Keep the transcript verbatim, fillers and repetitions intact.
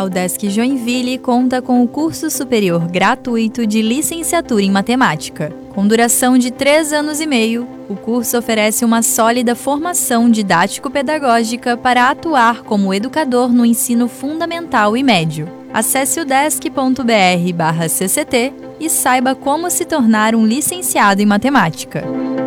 A UDESC Joinville conta com o curso superior gratuito de licenciatura em matemática. Com duração de três anos e meio, o curso oferece uma sólida formação didático-pedagógica para atuar como educador no ensino fundamental e médio. Acesse udesc ponto br barra cct e saiba como se tornar um licenciado em matemática.